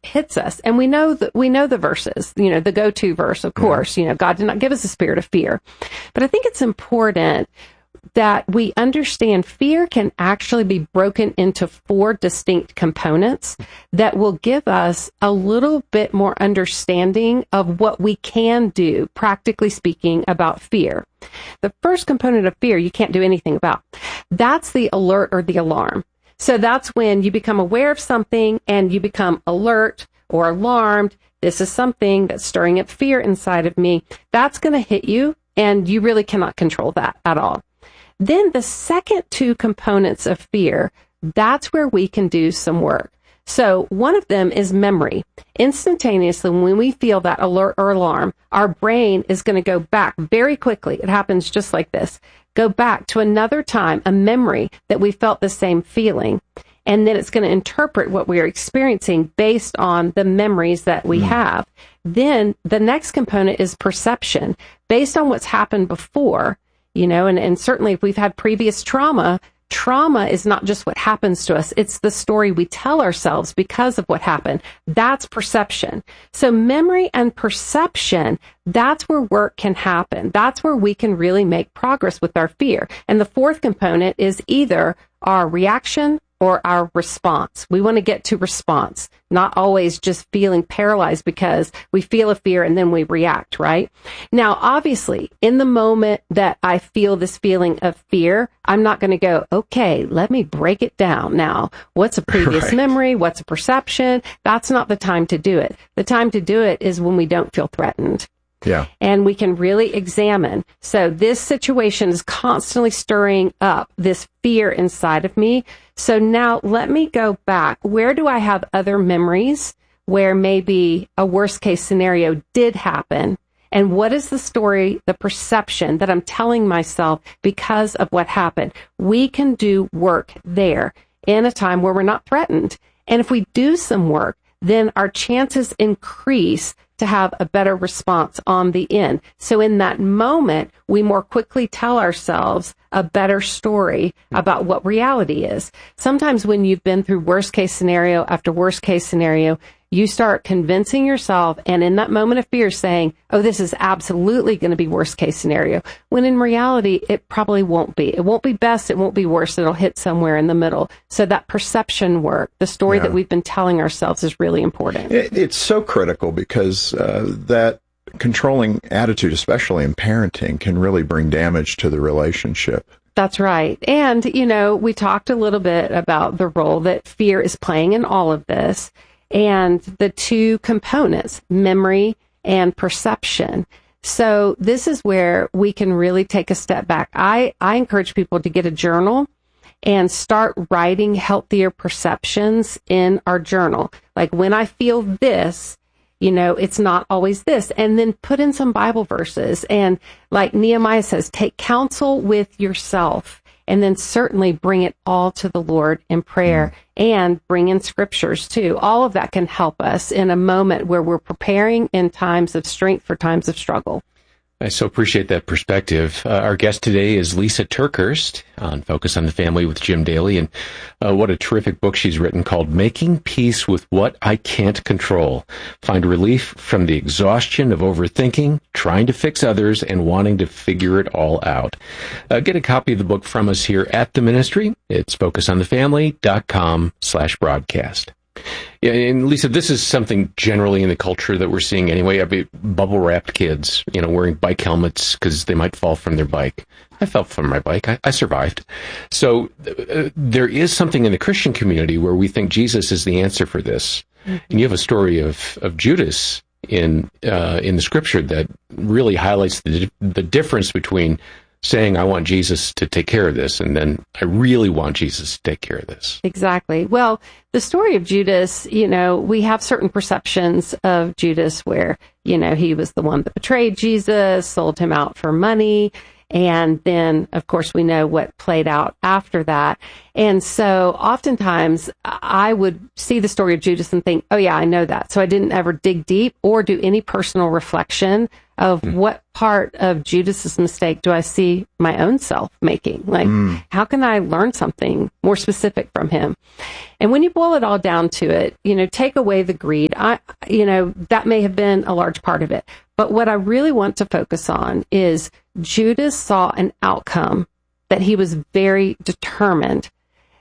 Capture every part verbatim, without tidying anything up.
hits us. And we know that we know the verses, you know, the go-to verse, of course, you know, God did not give us a spirit of fear. But I think it's important that we understand fear can actually be broken into four distinct components that will give us a little bit more understanding of what we can do, practically speaking, about fear. The first component of fear you can't do anything about. That's the alert or the alarm. So that's when you become aware of something and you become alert or alarmed. This is something that's stirring up fear inside of me. That's going to hit you, and you really cannot control that at all. Then the second two components of fear, that's where we can do some work. So one of them is memory. Instantaneously, when we feel that alert or alarm, our brain is going to go back very quickly. It happens just like this. Go back to another time, a memory that we felt the same feeling. And then it's going to interpret what we are experiencing based on the memories that we mm. have. Then the next component is perception. Based on what's happened before, you know, and, and certainly if we've had previous trauma, trauma is not just what happens to us. It's the story we tell ourselves because of what happened. That's perception. So memory and perception, that's where work can happen. That's where we can really make progress with our fear. And the fourth component is either our reaction or our response. We want to get to response, not always just feeling paralyzed because we feel a fear and then we react, right? Now, obviously, in the moment that I feel this feeling of fear, I'm not going to go, okay, let me break it down now. What's a previous right. memory? What's a perception? That's not the time to do it. The time to do it is when we don't feel threatened. Yeah. And we can really examine. So this situation is constantly stirring up this fear inside of me. So now let me go back. Where do I have other memories where maybe a worst case scenario did happen? And what is the story, the perception that I'm telling myself because of what happened? We can do work there in a time where we're not threatened. And if we do some work, then our chances increase to have a better response on the end. So in that moment, we more quickly tell ourselves a better story about what reality is. Sometimes when you've been through worst case scenario after worst case scenario, you start convincing yourself, and in that moment of fear saying, oh, this is absolutely going to be worst case scenario, when in reality, it probably won't be. It won't be best, it won't be worst, it'll hit somewhere in the middle. So that perception work, the story yeah. that we've been telling ourselves is really important. It, it's so critical because uh, that controlling attitude, especially in parenting, can really bring damage to the relationship. That's right. And, you know, we talked a little bit about the role that fear is playing in all of this. And the two components, memory and perception. So this is where we can really take a step back. I, I encourage people to get a journal and start writing healthier perceptions in our journal. Like when I feel this, you know, it's not always this. And then put in some Bible verses. And like Nehemiah says, take counsel with yourself. And then certainly bring it all to the Lord in prayer mm. and bring in scriptures too. All of that can help us in a moment where we're preparing in times of strength for times of struggle. I so appreciate that perspective. Uh, our guest today is Lysa TerKeurst on Focus on the Family with Jim Daly, and uh, what a terrific book she's written called Making Peace with What I Can't Control. Find relief from the exhaustion of overthinking, trying to fix others, and wanting to figure it all out. Uh, get a copy of the book from us here at the ministry. It's focusonthefamily.com slash broadcast. Yeah, and Lysa, this is something generally in the culture that we're seeing anyway. I mean, bubble-wrapped kids, you know, wearing bike helmets because they might fall from their bike. I fell from my bike. I, I survived. So uh, there is something in the Christian community where we think Jesus is the answer for this. Mm-hmm. And you have a story of, of Judas in uh, in the scripture that really highlights the the difference between saying, I want Jesus to take care of this, and then I really want Jesus to take care of this. Exactly. Well, the story of Judas, you know, we have certain perceptions of Judas where, you know, he was the one that betrayed Jesus, sold him out for money. And then, of course, we know what played out after that. And so oftentimes I would see the story of Judas and think, oh yeah, I know that. So I didn't ever dig deep or do any personal reflection of mm. what part of Judas's mistake do I see my own self making? Like, mm. how can I learn something more specific from him? And when you boil it all down to it, you know, take away the greed. I, you know, that may have been a large part of it. But what I really want to focus on is Judas saw an outcome that he was very determined.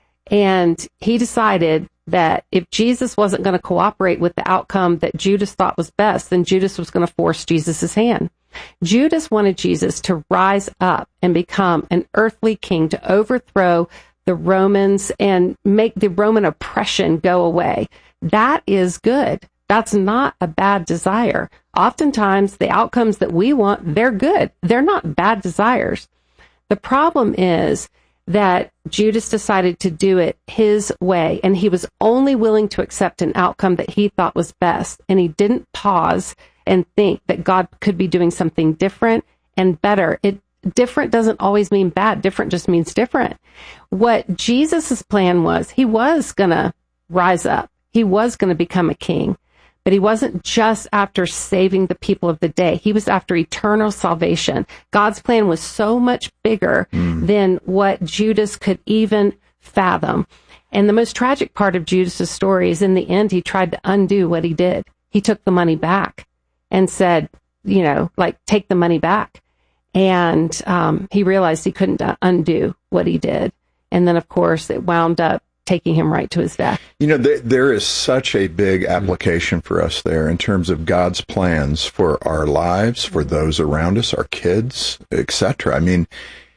And he decided that if Jesus wasn't going to cooperate with the outcome that Judas thought was best, then Judas was going to force Jesus' hand. Judas wanted Jesus to rise up and become an earthly king, to overthrow the Romans and make the Roman oppression go away. That is good. That's not a bad desire. Oftentimes, the outcomes that we want, they're good. They're not bad desires. The problem is that Judas decided to do it his way, and he was only willing to accept an outcome that he thought was best, and he didn't pause and think that God could be doing something different and better. It different doesn't always mean bad. Different just means different. What Jesus's plan was, he was going to rise up. He was going to become a king. But he wasn't just after saving the people of the day. He was after eternal salvation. God's plan was so much bigger mm. than what Judas could even fathom. And the most tragic part of Judas's story is in the end, he tried to undo what he did. He took the money back and said, you know, like, take the money back. And um, he realized he couldn't undo what he did. And then, of course, it wound up taking him right to his death. You know, there, there is such a big application for us there in terms of God's plans for our lives, for those around us, our kids, et cetera. I mean,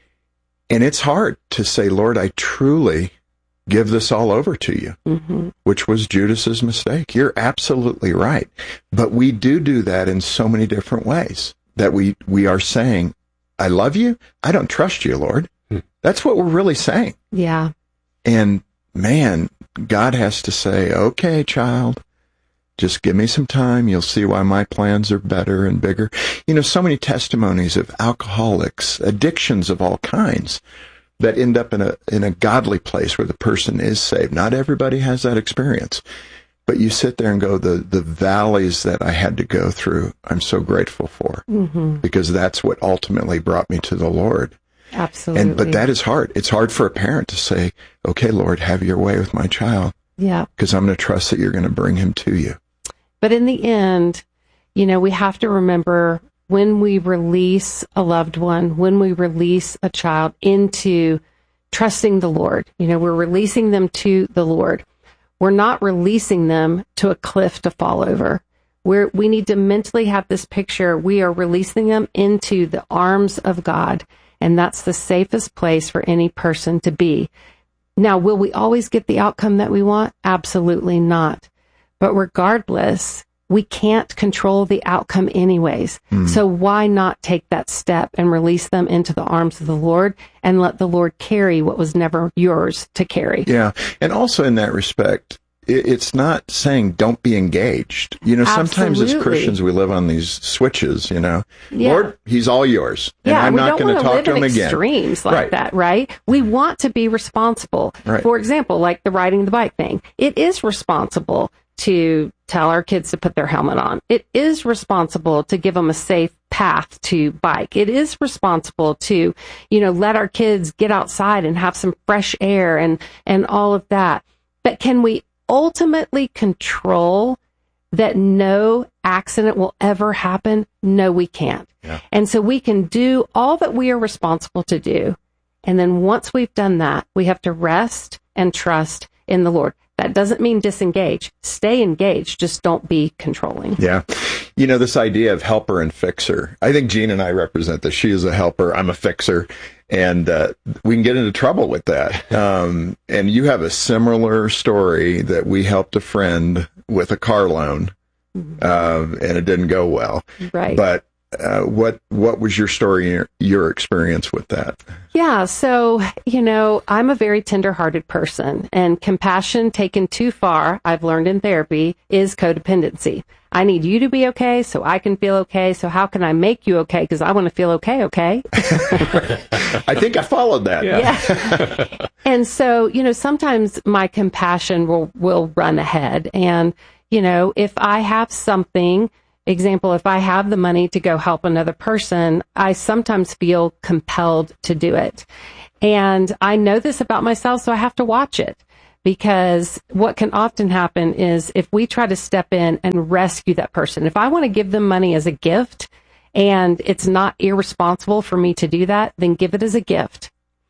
and it's hard to say, Lord, I truly give this all over to you, mm-hmm. which was Judas's mistake. You're absolutely right. But we do do that in so many different ways that we, we are saying, I love you. I don't trust you, Lord. Hmm. That's what we're really saying. Yeah. And man, God has to say, okay, child, just give me some time. You'll see why my plans are better and bigger. You know, so many testimonies of alcoholics, addictions of all kinds that end up in a, in a godly place where the person is saved. Not everybody has that experience, but you sit there and go, the, the valleys that I had to go through, I'm so grateful for, mm-hmm. because that's what ultimately brought me to the Lord. Absolutely. And, but that is hard. It's hard for a parent to say, okay, Lord, have your way with my child. Yeah. Because I'm going to trust that you're going to bring him to you. But in the end, you know, we have to remember when we release a loved one, when we release a child into trusting the Lord, you know, we're releasing them to the Lord. We're not releasing them to a cliff to fall over. We're, we need to mentally have this picture. We are releasing them into the arms of God. And that's the safest place for any person to be. Now, will we always get the outcome that we want? Absolutely not. But regardless, we can't control the outcome anyways. Mm. So why not take that step and release them into the arms of the Lord and let the Lord carry what was never yours to carry? Yeah. And also in that respect, it's not saying don't be engaged. You know, Absolutely. Sometimes as Christians we live on these switches, you know. Yeah. Lord, he's all yours. And yeah, I'm we not going to talk to him again. Extremes like right. that, right? We want to be responsible. Right. For example, like the riding the bike thing. It is responsible to tell our kids to put their helmet on. It is responsible to give them a safe path to bike. It is responsible to, you know, let our kids get outside and have some fresh air and, and all of that. But can we ultimately control that no accident will ever happen? No, we can't. Yeah. And so we can do all that we are responsible to do. And then once we've done that, we have to rest and trust in the Lord. That doesn't mean disengage. Stay engaged. Just don't be controlling. Yeah. You know, this idea of helper and fixer, I think Jean and I represent this. She is a helper. I'm a fixer. And uh, we can get into trouble with that. Um, and you have a similar story that we helped a friend with a car loan, mm-hmm. uh, and it didn't go well. Right. But uh, what what was your story, your, your experience with that? Yeah, so, you know, I'm a very tender-hearted person, and compassion taken too far, I've learned in therapy, is codependency. I need you to be okay so I can feel okay. So how can I make you okay? Because I want to feel okay, okay? I think I followed that. Yeah. yeah. And so, you know, sometimes my compassion will, will run ahead. And, you know, if I have something, example, if I have the money to go help another person, I sometimes feel compelled to do it. And I know this about myself, so I have to watch it. Because what can often happen is if we try to step in and rescue that person, if I want to give them money as a gift and it's not irresponsible for me to do that, then give it as a gift.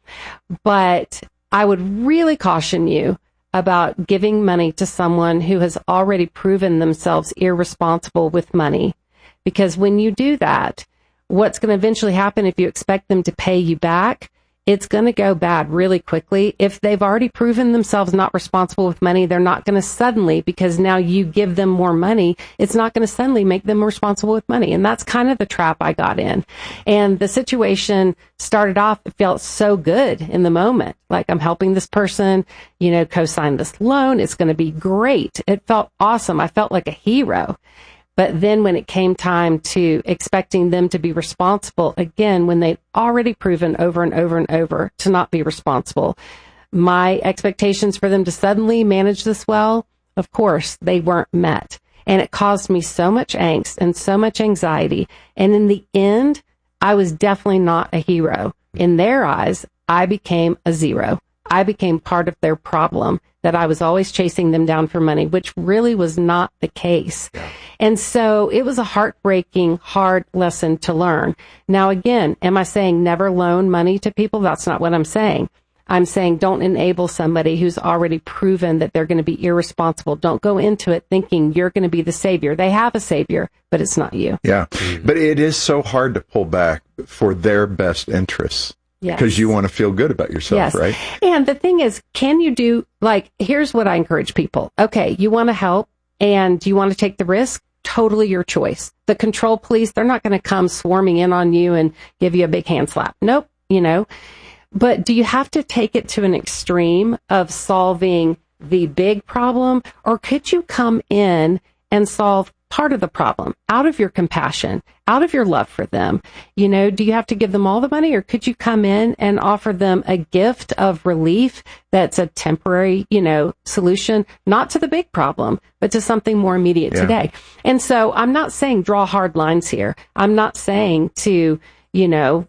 But I would really caution you about giving money to someone who has already proven themselves irresponsible with money. Because when you do that, what's going to eventually happen if you expect them to pay you back, it's going to go bad really quickly. If they've already proven themselves not responsible with money, they're not going to suddenly, because now you give them more money, it's not going to suddenly make them responsible with money. And that's kind of the trap I got in. And the situation started off, it felt so good in the moment. Like, I'm helping this person, you know, co-sign this loan. It's going to be great. It felt awesome. I felt like a hero. But then when it came time to expecting them to be responsible, again, when they'd already proven over and over and over to not be responsible, my expectations for them to suddenly manage this well, of course, they weren't met. And it caused me so much angst and so much anxiety. And in the end, I was definitely not a hero. In their eyes, I became a zero. I became part of their problem, that I was always chasing them down for money, which really was not the case. Yeah. And so it was a heartbreaking, hard lesson to learn. Now, again, am I saying never loan money to people? That's not what I'm saying. I'm saying don't enable somebody who's already proven that they're going to be irresponsible. Don't go into it thinking you're going to be the savior. They have a savior, but it's not you. Yeah, but it is so hard to pull back for their best interests. Yes. Because you want to feel good about yourself, yes. right? And the thing is, can you do, like, here's what I encourage people. Okay, you want to help and you want to take the risk? Totally your choice. The control police, they're not going to come swarming in on you and give you a big hand slap. Nope, you know. But do you have to take it to an extreme of solving the big problem? Or could you come in and solve part of the problem out of your compassion, out of your love for them? You know, do you have to give them all the money, or could you come in and offer them a gift of relief that's a temporary, you know, solution, not to the big problem, but to something more immediate yeah. today? And so I'm not saying draw hard lines here. I'm not saying to, you know,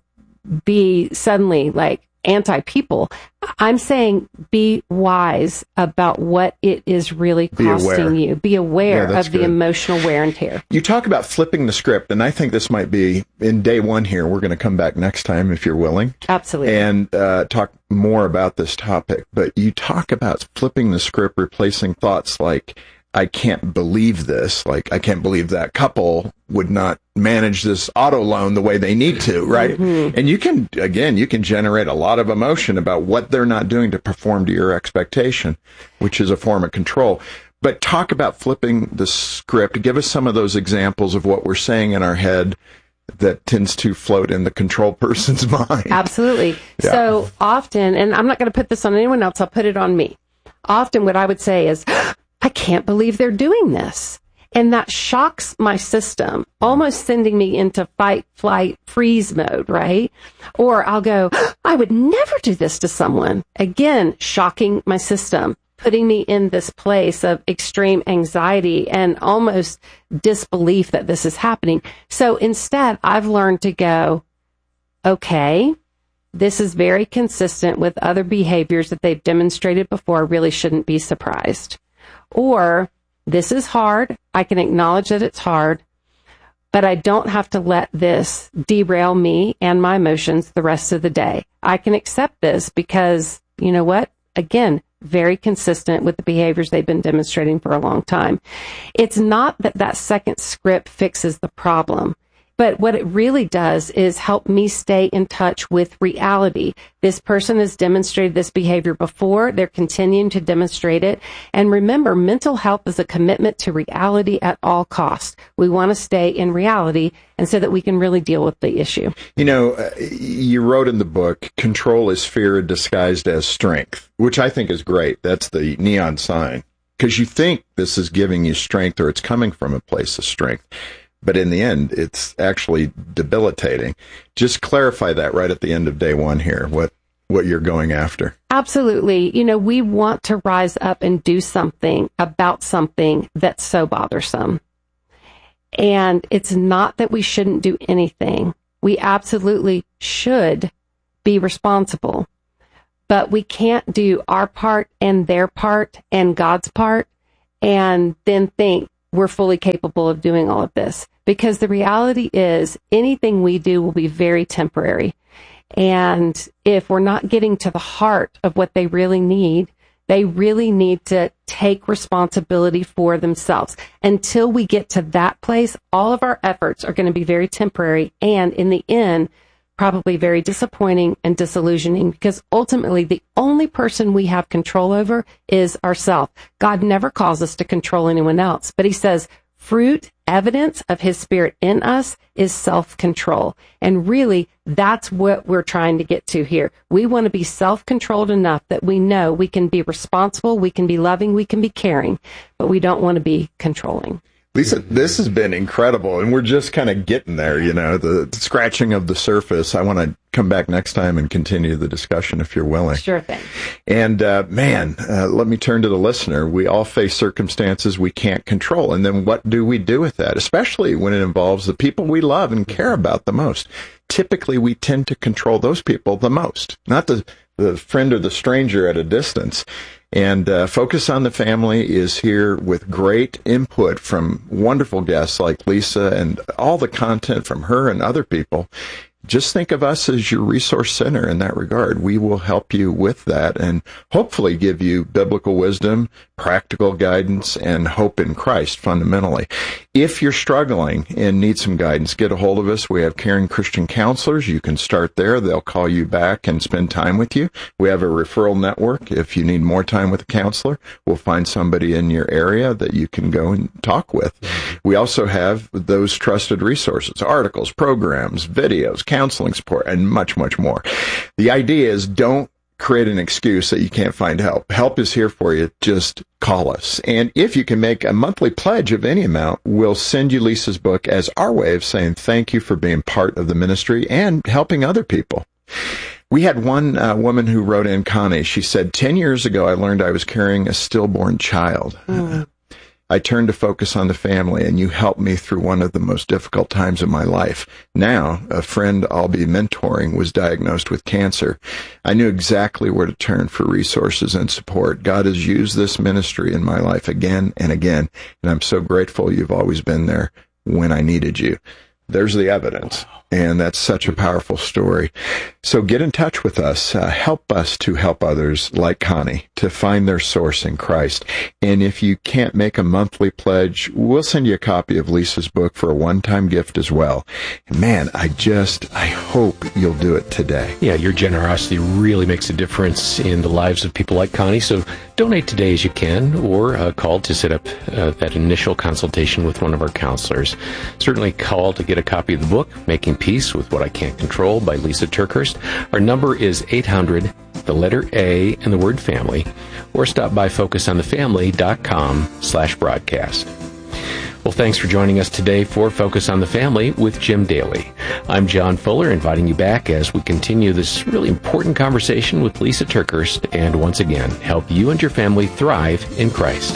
be suddenly like anti-people. I'm saying be wise about what it is really costing you. Be aware yeah, of the good. emotional wear and tear. You talk about flipping the script, and I think this might be in day one here. We're going to come back next time if you're willing. Absolutely. And uh, talk more about this topic. But you talk about flipping the script, replacing thoughts like, I can't believe this. Like, I can't believe that couple would not manage this auto loan the way they need to, right? Mm-hmm. And you can, again, you can generate a lot of emotion about what they're not doing to perform to your expectation, which is a form of control. But talk about flipping the script. Give us some of those examples of what we're saying in our head that tends to float in the control person's mind. Absolutely. Yeah. So often, and I'm not going to put this on anyone else, I'll put it on me. Often what I would say is, I can't believe they're doing this. And that shocks my system, almost sending me into fight, flight, freeze mode, right? Or I'll go, I would never do this to someone. Again, shocking my system, putting me in this place of extreme anxiety and almost disbelief that this is happening. So instead, I've learned to go, okay, this is very consistent with other behaviors that they've demonstrated before. I really shouldn't be surprised. Or, this is hard. I can acknowledge that it's hard, but I don't have to let this derail me and my emotions the rest of the day. I can accept this because, you know what? Again, very consistent with the behaviors they've been demonstrating for a long time. It's not that that second script fixes the problem, but But what it really does is help me stay in touch with reality. This person has demonstrated this behavior before. They're continuing to demonstrate it. And remember, mental health is a commitment to reality at all costs. We want to stay in reality, and so that we can really deal with the issue. You know, uh, you wrote in the book, control is fear disguised as strength, which I think is great. That's the neon sign. Because you think this is giving you strength, or it's coming from a place of strength. But in the end, it's actually debilitating. Just clarify that right at the end of day one here, what, what you're going after. Absolutely. You know, we want to rise up and do something about something that's so bothersome. And it's not that we shouldn't do anything. We absolutely should be responsible. But we can't do our part and their part and God's part and then think we're fully capable of doing all of this. Because the reality is anything we do will be very temporary. And if we're not getting to the heart of what they really need, they really need to take responsibility for themselves. Until we get to that place, all of our efforts are going to be very temporary and, in the end, probably very disappointing and disillusioning, because ultimately the only person we have control over is ourselves. God never calls us to control anyone else, but he says fruit, evidence of his Spirit in us is self-control. And really, that's what we're trying to get to here. We want to be self-controlled enough that we know we can be responsible, we can be loving, we can be caring, but we don't want to be controlling. Lisa, this has been incredible, and we're just kind of getting there, you know, the, the scratching of the surface. I want to come back next time and continue the discussion if you're willing. Sure thing. And, uh, man, uh, let me turn to the listener. We all face circumstances we can't control, and then what do we do with that, especially when it involves the people we love and care about the most? Typically, we tend to control those people the most, not the, the friend or the stranger at a distance. And uh, Focus on the Family is here with great input from wonderful guests like Lisa and all the content from her and other people. Just think of us as your resource center in that regard. We will help you with that and hopefully give you biblical wisdom, practical guidance, and hope in Christ fundamentally. If you're struggling and need some guidance, get a hold of us. We have caring Christian counselors. You can start there. They'll call you back and spend time with you. We have a referral network. If you need more time with a counselor, we'll find somebody in your area that you can go and talk with. We also have those trusted resources, articles, programs, videos, counseling support, and much, much more. The idea is don't create an excuse that you can't find help. Help is here for you. Just call us. And if you can make a monthly pledge of any amount, we'll send you Lisa's book as our way of saying thank you for being part of the ministry and helping other people. We had one uh, woman who wrote in, Connie. She said, ten years ago, I learned I was carrying a stillborn child. Mm. I turned to Focus on the Family, and you helped me through one of the most difficult times of my life. Now, a friend I'll be mentoring was diagnosed with cancer. I knew exactly where to turn for resources and support. God has used this ministry in my life again and again, and I'm so grateful you've always been there when I needed you. There's the evidence, and that's such a powerful story. So get in touch with us. Uh, help us to help others like Connie to find their source in Christ. And if you can't make a monthly pledge, we'll send you a copy of Lisa's book for a one-time gift as well. And man, I just, I hope you'll do it today. Yeah, your generosity really makes a difference in the lives of people like Connie. So donate today as you can, or uh, call to set up uh, that initial consultation with one of our counselors. Certainly call to get a copy of the book, Making Peace with What I Can't Control by Lisa TerKeurst. Our number is eight hundred, the letter A, and the word family, or stop by focusonthefamily.com slash broadcast. Well, thanks for joining us today for Focus on the Family with Jim Daly. I'm John Fuller, inviting you back as we continue this really important conversation with Lisa TerKeurst, and once again, help you and your family thrive in Christ.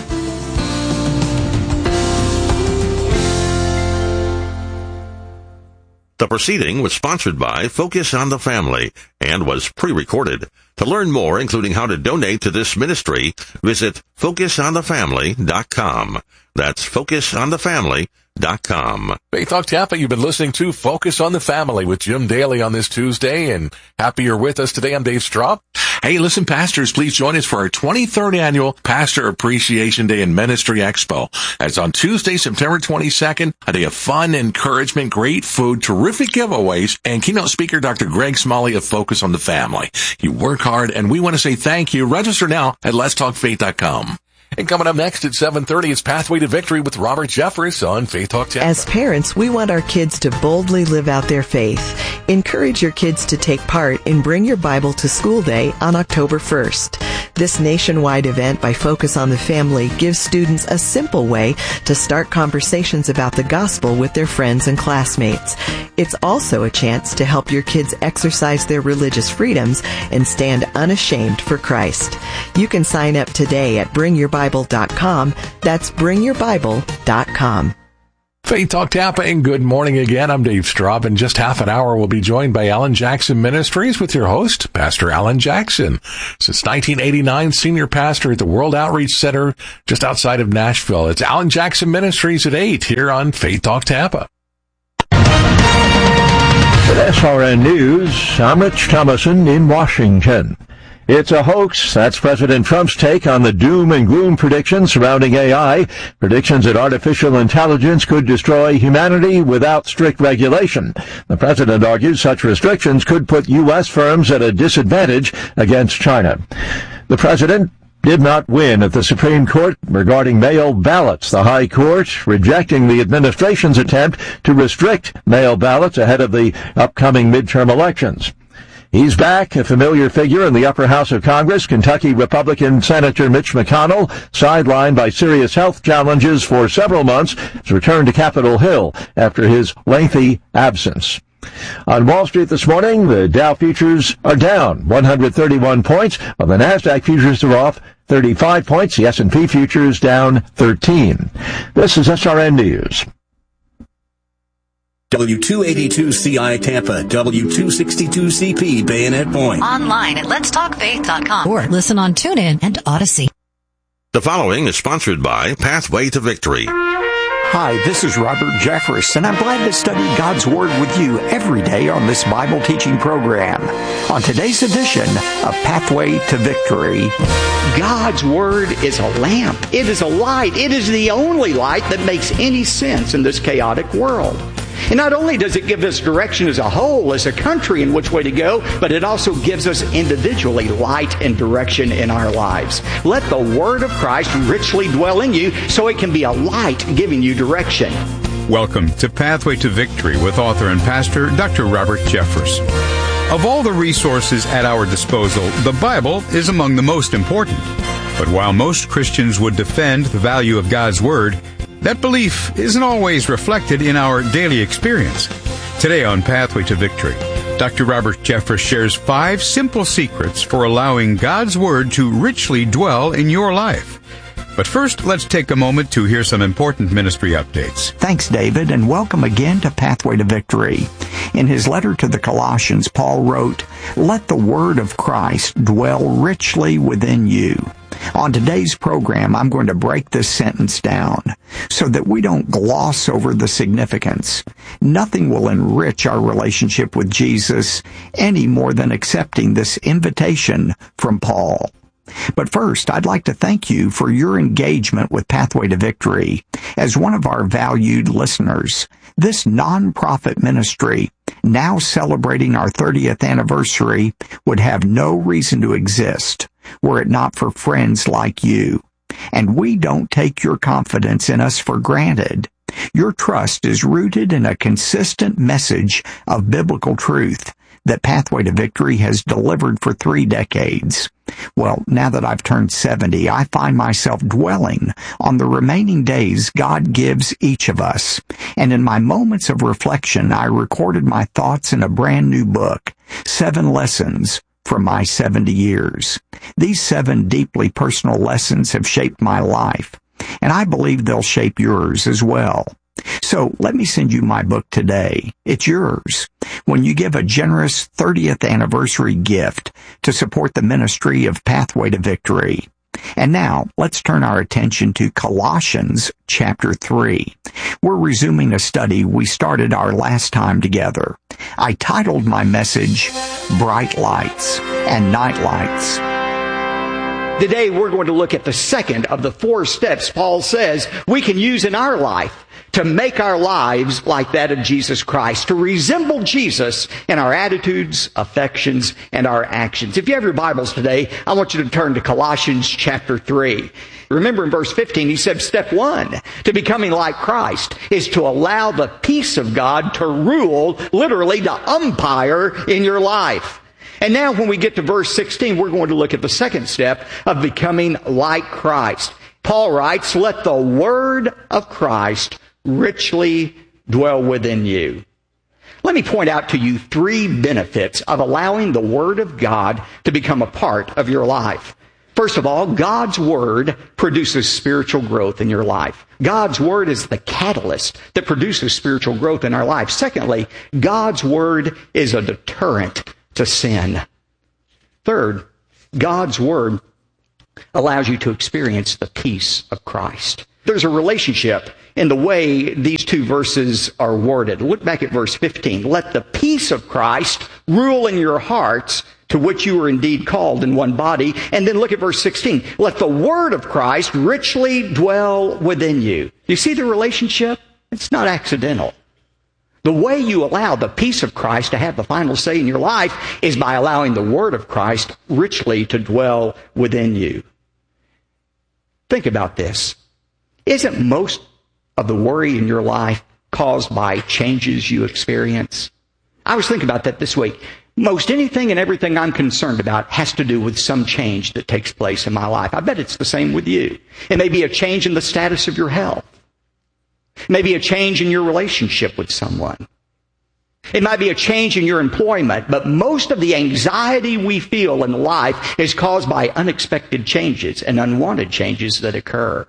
The proceeding was sponsored by Focus on the Family and was pre-recorded. To learn more, including how to donate to this ministry, visit focus on the family dot com. That's focus on the family dot com. Faith Talk Tampa, you've been listening to Focus on the Family with Jim Daly on this Tuesday, and happy you're with us today. I'm Dave Straub. Hey, listen, pastors, please join us for our twenty-third annual Pastor Appreciation Day and Ministry Expo. That's on Tuesday, September twenty-second, a day of fun, encouragement, great food, terrific giveaways, and keynote speaker Doctor Greg Smalley of Focus on the Family. You work hard, and we want to say thank you. Register now at lets talk faith dot com. And coming up next at seven thirty, it's Pathway to Victory with Robert Jeffress on Faith Talk Tampa. As parents, we want our kids to boldly live out their faith. Encourage your kids to take part in Bring Your Bible to School Day on October first. This nationwide event by Focus on the Family gives students a simple way to start conversations about the gospel with their friends and classmates. It's also a chance to help your kids exercise their religious freedoms and stand unashamed for Christ. You can sign up today at bring your bible dot com. That's bring your bible dot com. Faith Talk Tampa, and good morning again. I'm Dave Straub. In just half an hour, we'll be joined by Alan Jackson Ministries with your host, Pastor Alan Jackson. Since nineteen eighty-nine, senior pastor at the World Outreach Center just outside of Nashville. It's Alan Jackson Ministries at eight here on Faith Talk Tampa. With S R N News, I'm Rich Thomason in Washington. It's a hoax. That's President Trump's take on the doom and gloom predictions surrounding A I. Predictions that artificial intelligence could destroy humanity without strict regulation. The president argues such restrictions could put U S firms at a disadvantage against China. The president did not win at the Supreme Court regarding mail ballots. The High Court rejecting the administration's attempt to restrict mail ballots ahead of the upcoming midterm elections. He's back, a familiar figure in the upper house of Congress. Kentucky Republican Senator Mitch McConnell, sidelined by serious health challenges for several months, has returned to Capitol Hill after his lengthy absence. On Wall Street this morning, the Dow futures are down one hundred thirty-one points, while the NASDAQ futures are off thirty-five points. The S and P futures down thirteen. This is S R N News. W two eighty-two C I Tampa, W two sixty-two C P Bayonet Point. Online at lets talk faith dot com or listen on TuneIn and Odyssey. The following is sponsored by Pathway to Victory. Hi, this is Robert Jeffress, and I'm glad to study God's Word with you every day on this Bible teaching program. On today's edition of Pathway to Victory, God's Word is a lamp. It is a light. It is the only light that makes any sense in this chaotic world. And not only does it give us direction as a whole, as a country, in which way to go, but it also gives us individually light and direction in our lives. Let the Word of Christ richly dwell in you so it can be a light giving you direction. Welcome to Pathway to Victory with author and pastor Doctor Robert Jeffress. Of all the resources at our disposal, the Bible is among the most important. But while most Christians would defend the value of God's Word, that belief isn't always reflected in our daily experience. Today on Pathway to Victory, Doctor Robert Jeffress shares five simple secrets for allowing God's Word to richly dwell in your life. But first, let's take a moment to hear some important ministry updates. Thanks, David, and welcome again to Pathway to Victory. In his letter to the Colossians, Paul wrote, "Let the Word of Christ dwell richly within you." On today's program, I'm going to break this sentence down so that we don't gloss over the significance. Nothing will enrich our relationship with Jesus any more than accepting this invitation from Paul. But first, I'd like to thank you for your engagement with Pathway to Victory. As one of our valued listeners, this nonprofit ministry, now celebrating our thirtieth anniversary, would have no reason to exist were it not for friends like you. And we don't take your confidence in us for granted. Your trust is rooted in a consistent message of biblical truth that Pathway to Victory has delivered for three decades. Well, now that I've turned seventy, I find myself dwelling on the remaining days God gives each of us. And in my moments of reflection, I recorded my thoughts in a brand new book, Seven Lessons from My seventy years. These seven deeply personal lessons have shaped my life, and I believe they'll shape yours as well. So let me send you my book today. It's yours when you give a generous thirtieth anniversary gift to support the ministry of Pathway to Victory. And now, let's turn our attention to Colossians chapter three. We're resuming a study we started our last time together. I titled my message, Bright Lights and Night Lights. Today we're going to look at the second of the four steps Paul says we can use in our life to make our lives like that of Jesus Christ, to resemble Jesus in our attitudes, affections, and our actions. If you have your Bibles today, I want you to turn to Colossians chapter three. Remember in verse fifteen, he said step one to becoming like Christ is to allow the peace of God to rule, literally to umpire in your life. And now when we get to verse sixteen, we're going to look at the second step of becoming like Christ. Paul writes, let the word of Christ richly dwell within you. Let me point out to you three benefits of allowing the word of God to become a part of your life. First of all, God's word produces spiritual growth in your life. God's word is the catalyst that produces spiritual growth in our life. Secondly, God's word is a deterrent to sin. Third, God's word allows you to experience the peace of Christ. There's a relationship in the way these two verses are worded. Look back at verse fifteen. Let the peace of Christ rule in your hearts, to which you were indeed called in one body. And then look at verse sixteen. Let the word of Christ richly dwell within you. You see the relationship? It's not accidental. The way you allow the peace of Christ to have the final say in your life is by allowing the word of Christ richly to dwell within you. Think about this. Isn't most of the worry in your life caused by changes you experience? I was thinking about that this week. Most anything and everything I'm concerned about has to do with some change that takes place in my life. I bet it's the same with you. It may be a change in the status of your health. Maybe a change in your relationship with someone. It might be a change in your employment, but most of the anxiety we feel in life is caused by unexpected changes and unwanted changes that occur.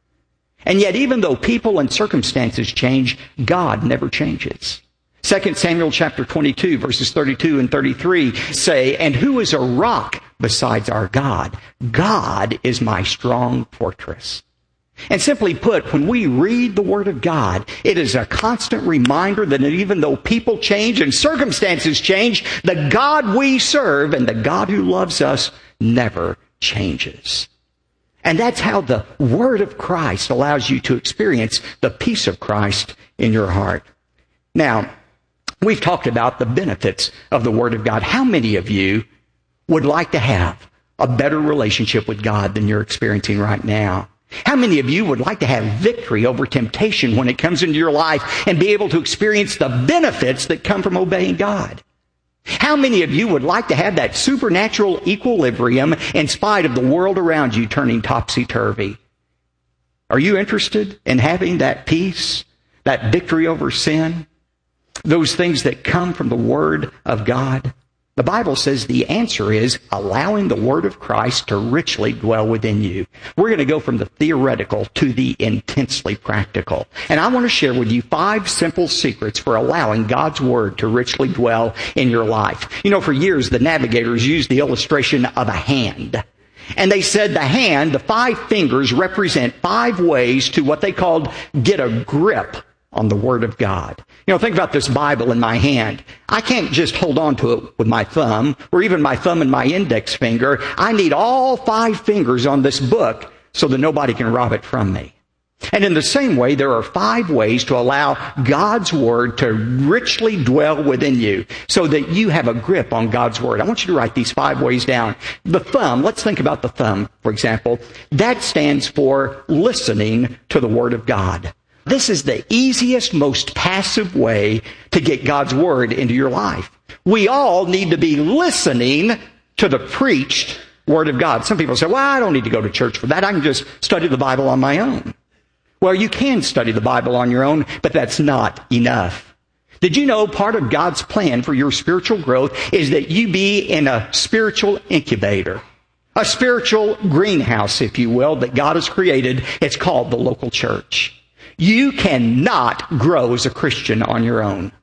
And yet, even though people and circumstances change, God never changes. Second Samuel chapter twenty-two, verses thirty-two and thirty-three say, and who is a rock besides our God? God is my strong fortress. And simply put, when we read the Word of God, it is a constant reminder that even though people change and circumstances change, the God we serve and the God who loves us never changes. And that's how the Word of Christ allows you to experience the peace of Christ in your heart. Now, we've talked about the benefits of the Word of God. How many of you would like to have a better relationship with God than you're experiencing right now? How many of you would like to have victory over temptation when it comes into your life and be able to experience the benefits that come from obeying God? How many of you would like to have that supernatural equilibrium in spite of the world around you turning topsy-turvy? Are you interested in having that peace, that victory over sin, those things that come from the Word of God? The Bible says the answer is allowing the Word of Christ to richly dwell within you. We're going to go from the theoretical to the intensely practical. And I want to share with you five simple secrets for allowing God's Word to richly dwell in your life. You know, for years, the navigators used the illustration of a hand. And they said the hand, the five fingers, represent five ways to what they called get a grip on the Word of God. You know, think about this Bible in my hand. I can't just hold on to it with my thumb, or even my thumb and my index finger. I need all five fingers on this book so that nobody can rob it from me. And in the same way, there are five ways to allow God's Word to richly dwell within you so that you have a grip on God's Word. I want you to write these five ways down. The thumb, let's think about the thumb, for example. That stands for listening to the Word of God. This is the easiest, most passive way to get God's Word into your life. We all need to be listening to the preached Word of God. Some people say, well, I don't need to go to church for that. I can just study the Bible on my own. Well, you can study the Bible on your own, but that's not enough. Did you know part of God's plan for your spiritual growth is that you be in a spiritual incubator, a spiritual greenhouse, if you will, that God has created? It's called the local church. You cannot grow as a Christian on your own.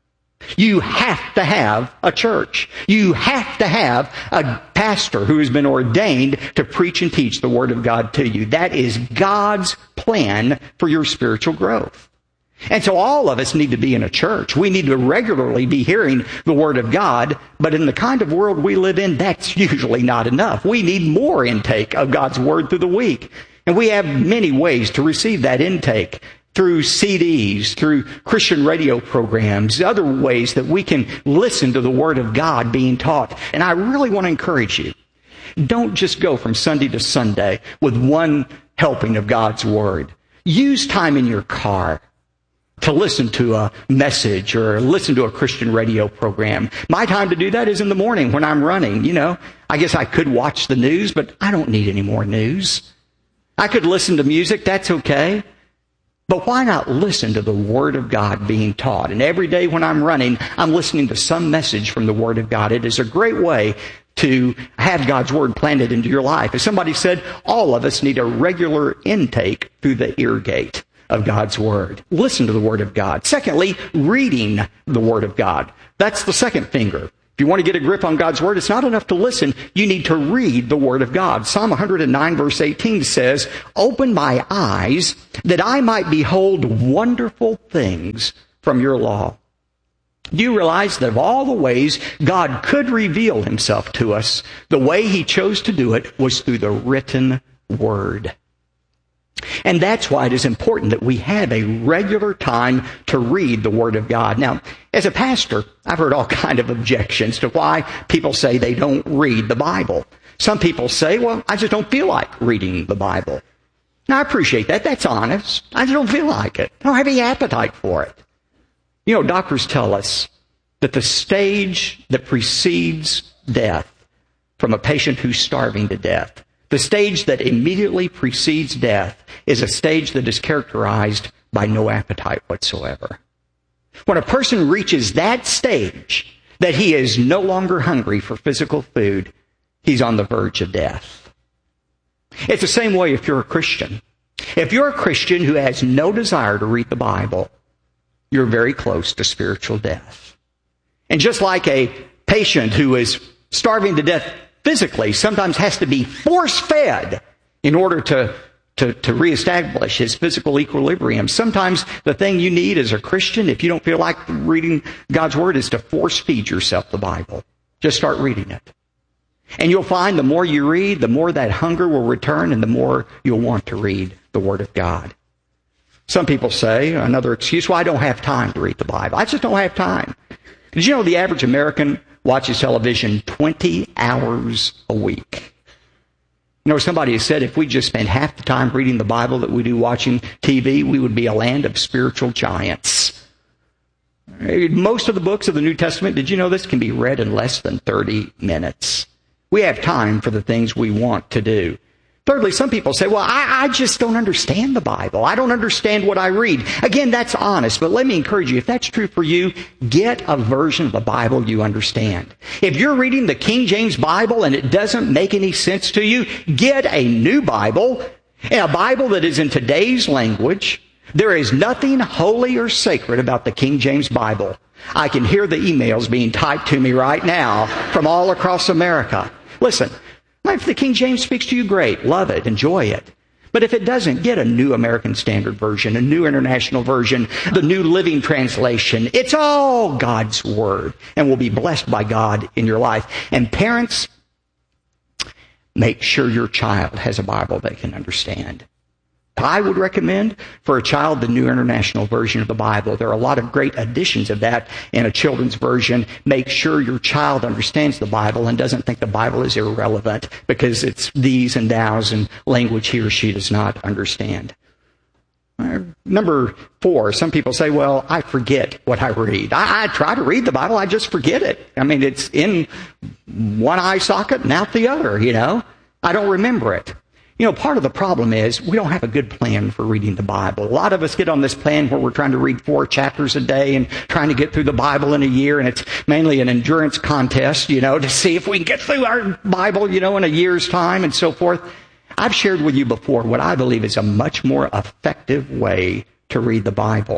You have to have a church. You have to have a pastor who has been ordained to preach and teach the Word of God to you. That is God's plan for your spiritual growth. And so all of us need to be in a church. We need to regularly be hearing the Word of God, but in the kind of world we live in, that's usually not enough. We need more intake of God's Word through the week. And we have many ways to receive that intake. Through C Ds, through Christian radio programs, other ways that we can listen to the Word of God being taught. And I really want to encourage you, don't just go from Sunday to Sunday with one helping of God's Word. Use time in your car to listen to a message or listen to a Christian radio program. My time to do that is in the morning when I'm running. You know, I guess I could watch the news, but I don't need any more news. I could listen to music, that's okay. But why not listen to the Word of God being taught? And every day when I'm running, I'm listening to some message from the Word of God. It is a great way to have God's Word planted into your life. As somebody said, all of us need a regular intake through the ear gate of God's Word. Listen to the Word of God. Secondly, reading the Word of God. That's the second finger. If you want to get a grip on God's Word, it's not enough to listen. You need to read the Word of God. Psalm one hundred nine verse eighteen says, "Open my eyes that I might behold wonderful things from your law." Do you realize that of all the ways God could reveal himself to us, the way he chose to do it was through the written Word? And that's why it is important that we have a regular time to read the Word of God. Now, as a pastor, I've heard all kinds of objections to why people say they don't read the Bible. Some people say, well, I just don't feel like reading the Bible. Now, I appreciate that. That's honest. I just don't feel like it. I don't have any appetite for it. You know, doctors tell us that the stage that precedes death from a patient who's starving to death, the stage that immediately precedes death is a stage that is characterized by no appetite whatsoever. When a person reaches that stage, that he is no longer hungry for physical food, he's on the verge of death. It's the same way if you're a Christian. If you're a Christian who has no desire to read the Bible, you're very close to spiritual death. And just like a patient who is starving to death physically sometimes has to be force-fed in order to, to, to reestablish his physical equilibrium. Sometimes the thing you need as a Christian, if you don't feel like reading God's Word, is to force-feed yourself the Bible. Just start reading it. And you'll find the more you read, the more that hunger will return and the more you'll want to read the Word of God. Some people say, another excuse, well, I don't have time to read the Bible. I just don't have time. Did you know the average American watches television twenty hours a week? You know, somebody has said if we just spent half the time reading the Bible that we do watching T V, we would be a land of spiritual giants. Most of the books of the New Testament, did you know this, can be read in less than thirty minutes. We have time for the things we want to do. Thirdly, some people say, well, I, I just don't understand the Bible. I don't understand what I read. Again, that's honest, but let me encourage you, if that's true for you, get a version of the Bible you understand. If you're reading the King James Bible and it doesn't make any sense to you, get a new Bible, a Bible that is in today's language. There is nothing holy or sacred about the King James Bible. I can hear the emails being typed to me right now from all across America. Listen, if the King James speaks to you, great. Love it. Enjoy it. But if it doesn't, get a new American Standard Version, a new International Version, the New Living Translation. It's all God's Word and will be blessed by God in your life. And parents, make sure your child has a Bible they can understand. I would recommend for a child the New International Version of the Bible. There are a lot of great editions of that in a children's version. Make sure your child understands the Bible and doesn't think the Bible is irrelevant because it's these and thous and language he or she does not understand. Number four, some people say, well, I forget what I read. I, I try to read the Bible, I just forget it. I mean, it's in one eye socket and out the other, you know. I don't remember it. You know, part of the problem is we don't have a good plan for reading the Bible. A lot of us get on this plan where we're trying to read four chapters a day and trying to get through the Bible in a year, and it's mainly an endurance contest, you know, to see if we can get through our Bible, you know, in a year's time and so forth. I've shared with you before what I believe is a much more effective way to read the Bible.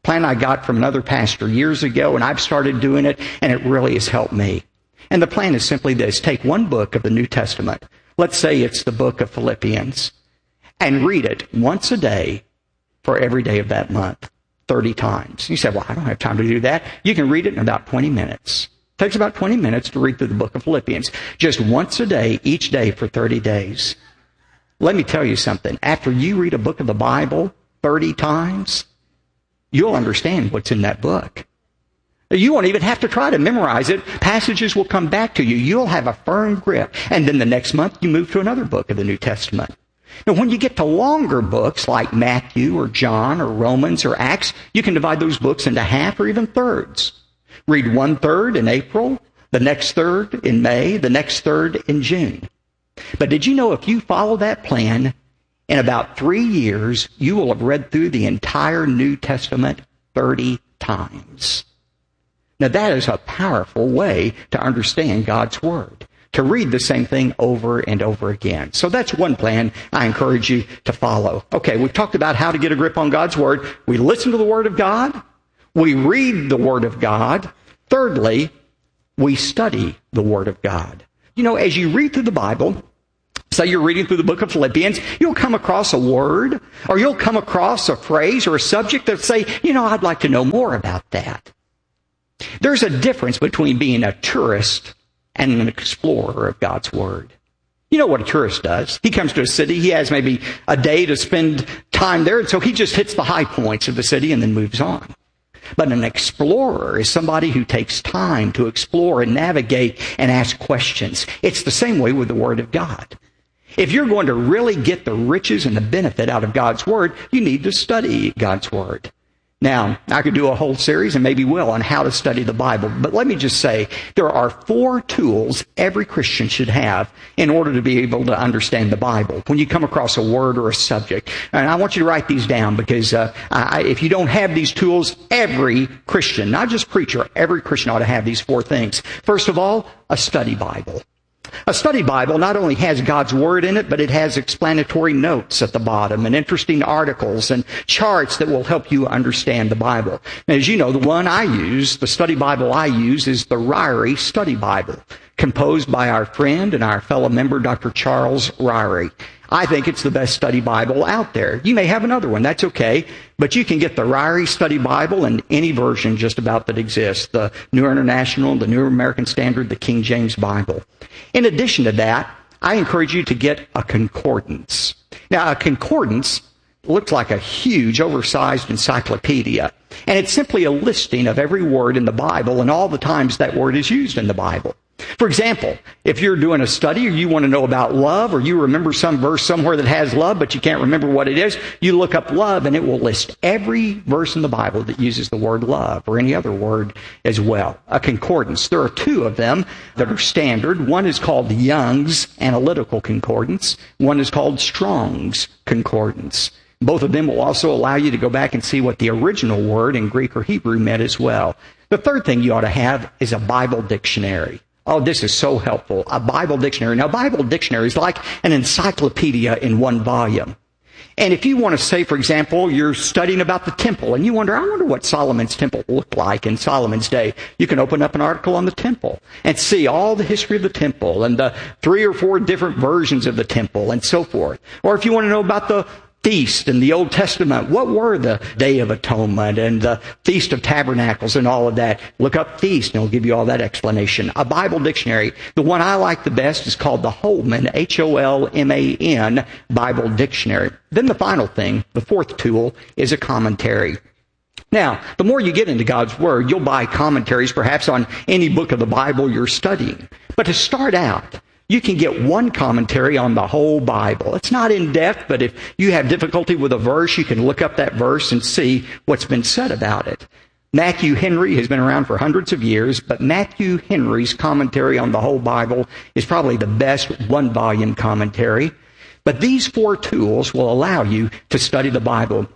Plan I got from another pastor years ago, and I've started doing it, and it really has helped me. And the plan is simply this. Take one book of the New Testament. Let's say it's the book of Philippians, and read it once a day for every day of that month, thirty times. You say, well, I don't have time to do that. You can read it in about twenty minutes. It takes about twenty minutes to read through the book of Philippians. Just once a day, each day for thirty days. Let me tell you something. After you read a book of the Bible thirty times, you'll understand what's in that book. You won't even have to try to memorize it. Passages will come back to you. You'll have a firm grip. And then the next month, you move to another book of the New Testament. Now, when you get to longer books like Matthew or John or Romans or Acts, you can divide those books into half or even thirds. Read one third in April, the next third in May, the next third in June. But did you know if you follow that plan, in about three years, you will have read through the entire New Testament thirty times. Now, that is a powerful way to understand God's Word, to read the same thing over and over again. So that's one plan I encourage you to follow. Okay, we've talked about how to get a grip on God's Word. We listen to the Word of God. We read the Word of God. Thirdly, we study the Word of God. You know, as you read through the Bible, say you're reading through the book of Philippians, you'll come across a word, or you'll come across a phrase or a subject that say, you know, I'd like to know more about that. There's a difference between being a tourist and an explorer of God's Word. You know what a tourist does. He comes to a city, he has maybe a day to spend time there, and so he just hits the high points of the city and then moves on. But an explorer is somebody who takes time to explore and navigate and ask questions. It's the same way with the Word of God. If you're going to really get the riches and the benefit out of God's Word, you need to study God's Word. Now, I could do a whole series, and maybe will, on how to study the Bible. But let me just say, there are four tools every Christian should have in order to be able to understand the Bible when you come across a word or a subject. And I want you to write these down, because uh, I, if you don't have these tools, every Christian, not just preacher, every Christian ought to have these four things. First of all, a study Bible. A study Bible not only has God's Word in it, but it has explanatory notes at the bottom and interesting articles and charts that will help you understand the Bible. Now, as you know, the one I use, the study Bible I use, is the Ryrie Study Bible, composed by our friend and our fellow member, Doctor Charles Ryrie. I think it's the best study Bible out there. You may have another one, that's okay, but you can get the Ryrie Study Bible in any version just about that exists, the New International, the New American Standard, the King James Bible. In addition to that, I encourage you to get a concordance. Now, a concordance looks like a huge, oversized encyclopedia, and it's simply a listing of every word in the Bible and all the times that word is used in the Bible. For example, if you're doing a study or you want to know about love, or you remember some verse somewhere that has love, but you can't remember what it is, you look up love and it will list every verse in the Bible that uses the word love or any other word as well. A concordance. There are two of them that are standard. One is called Young's Analytical Concordance. One is called Strong's Concordance. Both of them will also allow you to go back and see what the original word in Greek or Hebrew meant as well. The third thing you ought to have is a Bible dictionary. Oh, this is so helpful. A Bible dictionary. Now, Bible dictionary is like an encyclopedia in one volume. And if you want to say, for example, you're studying about the temple and you wonder, I wonder what Solomon's temple looked like in Solomon's day. You can open up an article on the temple and see all the history of the temple and the three or four different versions of the temple and so forth. Or if you want to know about the feast in the Old Testament, what were the Day of Atonement and the Feast of Tabernacles and all of that? Look up feast and it'll give you all that explanation. A Bible dictionary. The one I like the best is called the Holman, H O L M A N, Bible Dictionary. Then the final thing, the fourth tool, is a commentary. Now, the more you get into God's Word, you'll buy commentaries perhaps on any book of the Bible you're studying. But to start out, you can get one commentary on the whole Bible. It's not in depth, but if you have difficulty with a verse, you can look up that verse and see what's been said about it. Matthew Henry has been around for hundreds of years, but Matthew Henry's commentary on the whole Bible is probably the best one-volume commentary. But these four tools will allow you to study the Bible.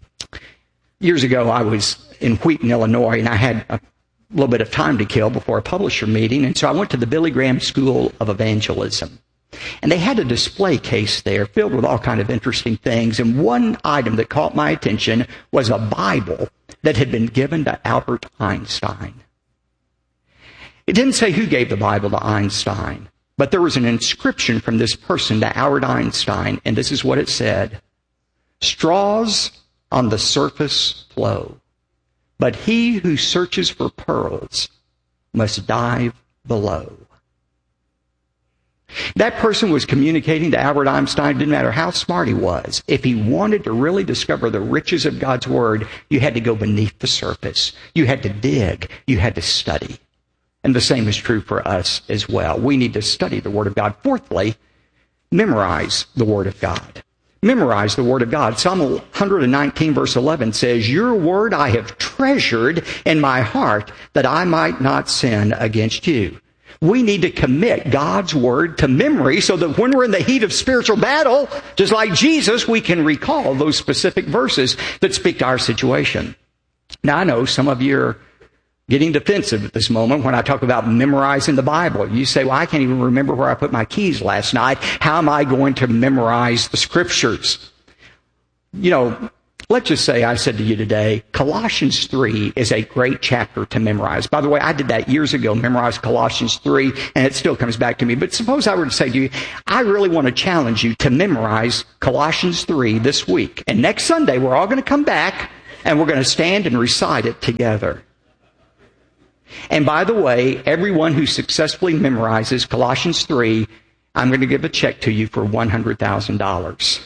Years ago, I was in Wheaton, Illinois, and I had a a little bit of time to kill before a publisher meeting, and so I went to the Billy Graham School of Evangelism. And they had a display case there filled with all kind of interesting things, and one item that caught my attention was a Bible that had been given to Albert Einstein. It didn't say who gave the Bible to Einstein, but there was an inscription from this person to Albert Einstein, and this is what it said: straws on the surface flow, but he who searches for pearls must dive below. That person was communicating to Albert Einstein. Didn't matter how smart he was. If he wanted to really discover the riches of God's Word, you had to go beneath the surface. You had to dig. You had to study. And the same is true for us as well. We need to study the Word of God. Fourthly, memorize the Word of God. Memorize the Word of God. Psalm one nineteen verse eleven says, your Word I have treasured in my heart that I might not sin against you. We need to commit God's Word to memory so that when we're in the heat of spiritual battle, just like Jesus, we can recall those specific verses that speak to our situation. Now, I know some of you are getting defensive at this moment when I talk about memorizing the Bible. You say, well, I can't even remember where I put my keys last night. How am I going to memorize the Scriptures? You know, let's just say I said to you today, Colossians three is a great chapter to memorize. By the way, I did that years ago, memorized Colossians three, and it still comes back to me. But suppose I were to say to you, I really want to challenge you to memorize Colossians three this week. And next Sunday, we're all going to come back, and we're going to stand and recite it together. And by the way, everyone who successfully memorizes Colossians three, I'm going to give a check to you for one hundred thousand dollars.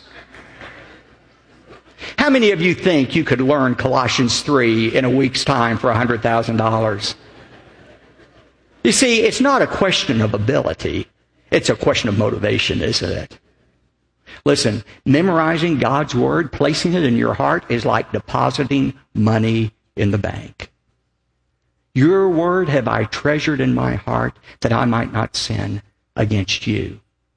How many of you think you could learn Colossians three in a week's time for one hundred thousand dollars? You see, it's not a question of ability. It's a question of motivation, isn't it? Listen, memorizing God's Word, placing it in your heart, is like depositing money in the bank. Your Word have I treasured in my heart that I might not sin against you.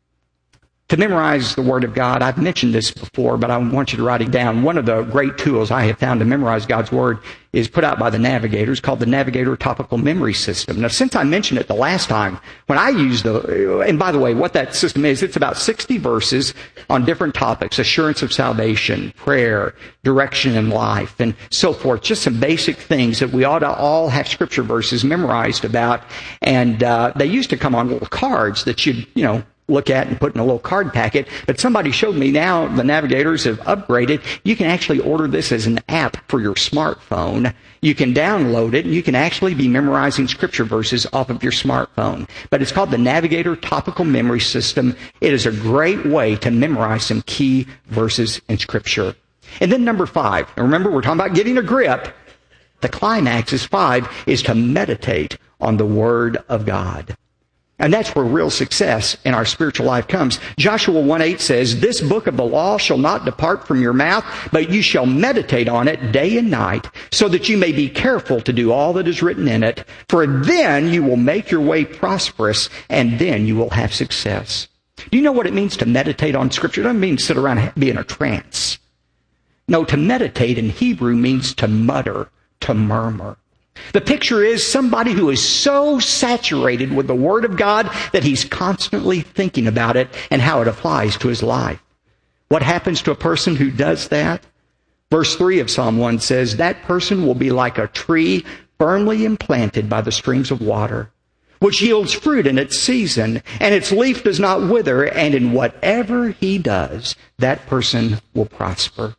To memorize the Word of God, I've mentioned this before, but I want you to write it down. One of the great tools I have found to memorize God's Word is put out by the Navigators, called the Navigator Topical Memory System. Now, since I mentioned it the last time, when I used the, and by the way, what that system is, it's about sixty verses on different topics: assurance of salvation, prayer, direction in life, and so forth. Just some basic things that we ought to all have Scripture verses memorized about. And uh, they used to come on little cards that you'd, you know, look at and put in a little card packet. But somebody showed me now the Navigators have upgraded. You can actually order this as an app for your smartphone. You can download it, and you can actually be memorizing Scripture verses off of your smartphone. But it's called the Navigator Topical Memory System. It is a great way to memorize some key verses in Scripture. And then number five, and remember, we're talking about getting a grip. The climax is five, is to meditate on the Word of God. And that's where real success in our spiritual life comes. Joshua one eight says, this book of the law shall not depart from your mouth, but you shall meditate on it day and night, so that you may be careful to do all that is written in it. For then you will make your way prosperous, and then you will have success. Do you know what it means to meditate on Scripture? It doesn't mean sit around and be in a trance. No, to meditate in Hebrew means to mutter, to murmur. The picture is somebody who is so saturated with the Word of God that he's constantly thinking about it and how it applies to his life. What happens to a person who does that? Verse three of Psalm one says, that person will be like a tree firmly implanted by the streams of water, which yields fruit in its season, and its leaf does not wither, and in whatever he does, that person will prosper.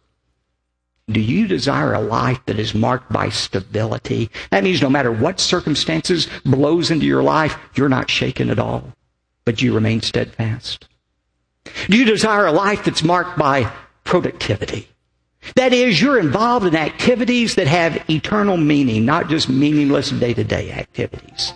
Do you desire a life that is marked by stability? That means no matter what circumstances blows into your life, you're not shaken at all, but you remain steadfast. Do you desire a life that's marked by productivity? That is, you're involved in activities that have eternal meaning, not just meaningless day-to-day activities.